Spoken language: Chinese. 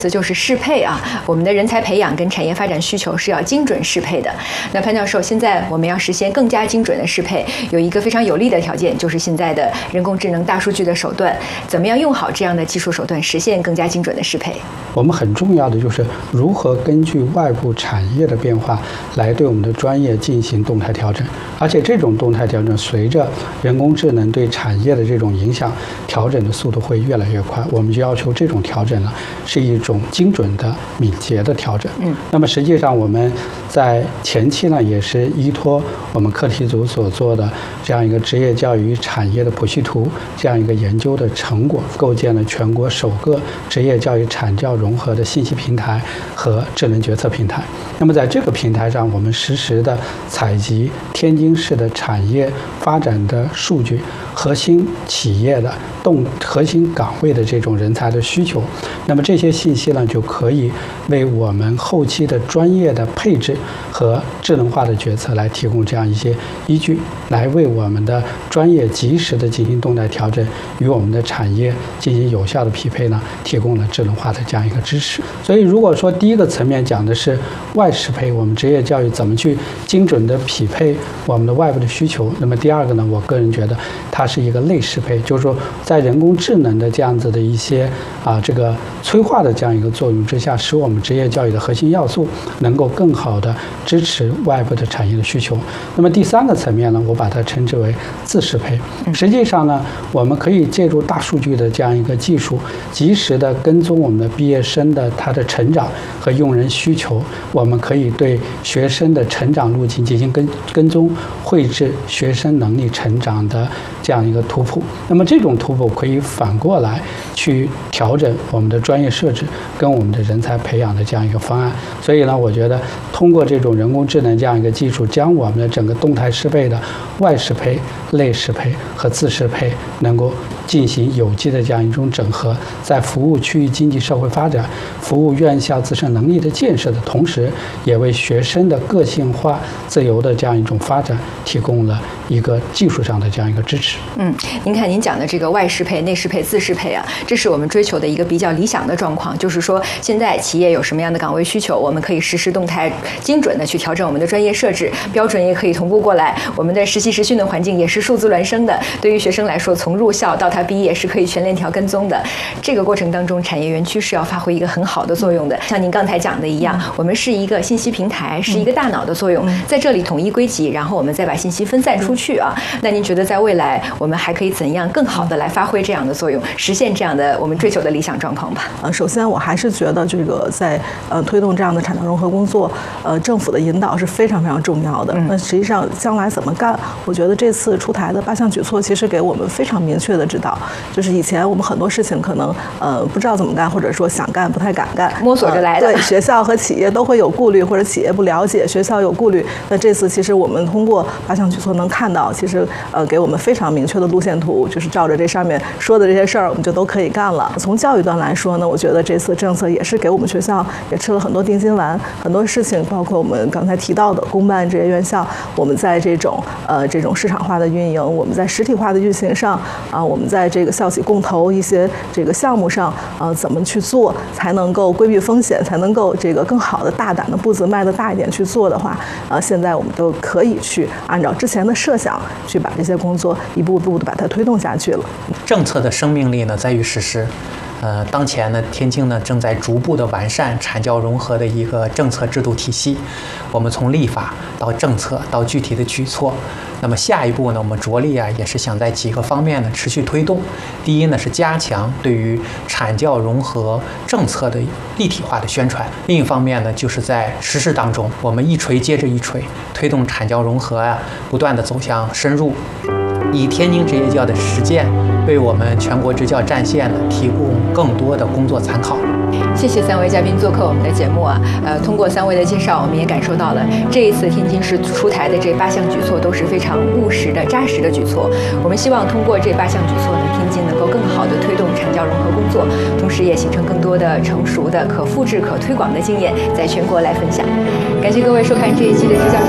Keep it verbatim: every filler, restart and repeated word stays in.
这就是适配啊，我们的人才培养跟产业发展需求是要精准适配的。那潘教授，现在我们要实现更加精准的适配，有一个非常有利的条件，就是现在的人工智能、大数据的手段，怎么样用好这样的技术手段，实现更加精准的适配？ 我们很重要的就是如何根据外部产业的变化来对我们的专业进行动态调整，而且这种动态调整随着人工智能对产业的这种影响，调整的速度会越来越快。我们就要求这种调整呢是一种精准的、敏捷的调整。嗯，那么实际上我们在前期呢，也是依托我们课题组所做的这样一个职业教育产业的谱系图这样一个研究的成果，构建了全国首个职业教育产教融合的信息平台和智能决策平台。那么在这个平台上，我们实时的采集天津市的产业发展的数据，核心企业的动核心岗位的这种人才的需求，那么这些信息呢，就可以为我们后期的专业的配置和智能化的决策来提供这样一些依据，来为我们的专业及时的进行动态调整，与我们的产业进行有效的匹配呢，提供了智能化的这样一个支持。所以如果说第一个层面讲的是外适配，我们职业教育怎么去精准的匹配我们的外部的需求，那么第二个呢，我个人觉得它是一个内适配，就是说在人工智能的这样子的一些啊这个催化的这样一个作用之下，使我们职业教育的核心要素能够更好的支持外部的产业的需求。那么第三个层面呢，我把它称之为自适配。实际上呢，我们可以借助大数据的这样一个技术，及时的跟踪我们的毕业生的他的成长和用人需求，我们可以对学生的成长路径进行跟跟踪，绘制学生能力成长的这样一个图谱。那么这种图谱可以反过来去调整我们的专业设置跟我们的人才培养的这样一个方案。所以呢，我觉得通过这种人工智能这样一个技术，将我们的整个动态适配的外适配、内适配和自适配能够进行有机的这样一种整合，在服务区域经济社会发展、服务院校自身能力的建设的同时，也为学生的个性化、自由的这样一种发展提供了一个技术上的这样一个支持。 嗯，您看您讲的这个外适配、内适配、自适配啊，这是我们追求的一个比较理想的状况。就是说，现在企业有什么样的岗位需求，我们可以实时动态、精准的去调整我们的专业设置，标准也可以同步过来。我们的实习实训的环境也是数字孪生的，对于学生来说，从入校到他毕业是可以全链条跟踪的。这个过程当中，产业园区是要发挥一个很好的作用的。像您刚才讲的一样，我们是一个信息平台，是一个大脑的作用，在这里统一归集，然后我们再把信息分散出去啊。那您觉得在未来我们还可以怎样更好的来发挥这样的作用，实现这样的我们追求的理想状况吧？ 呃，首先我还是觉得这个在呃推动这样的产教融合工作，呃，政府的引导是非常非常重要的。那实际上将来怎么干，我觉得这次出台的八项举措其实给我们非常明确的指导。就是以前我们很多事情可能呃不知道怎么干，或者说想干不太敢干， 摸索着来的。 呃、对，学校和企业都会有顾虑，或者企业不了解，学校有顾虑。那这次其实我们通过八项举措能看到，其实呃给我们非常明确的路线图，就是照着这上面说的这些事儿，我们就都可以干了。从教育端来说呢，我觉得这次政策也是给我们学校也吃了很多定心丸，很多事情，包括我们刚才提到的公办这些院校，我们在这种呃这种市场化的运营，我们在实体化的运行上啊、呃，我们在这个校企共投一些这个项目上，呃，怎么去做才能够规避风险，才能够这个更好的大胆的步子迈得大一点去做的话，呃，现在我们都可以去按照之前的设想去把这些工作一步步的把它推动下去了。 政策的生命力呢，在于实施。呃，当前呢，天津呢正在逐步的完善产教融合的一个政策制度体系。我们从立法到政策到具体的举措，那么下一步呢，我们着力啊，也是想在几个方面呢持续推动。第一呢是加强对于产教融合政策的立体化的宣传；另一方面呢，就是在实施当中，我们一锤接着一锤，推动产教融合啊，不断的走向深入。以天津职业教的实践，为我们全国职教战线呢提供更多的工作参考。 谢谢三位嘉宾做客我们的节目啊，呃，通过三位的介绍，我们也感受到了这一次天津市出台的这八项举措都是非常务实的、扎实的举措。我们希望通过这八项举措呢，天津能够更好的推动产教融合工作，同时也形成更多的成熟的、可复制、可推广的经验，在全国来分享。感谢各位收看这一期的支教。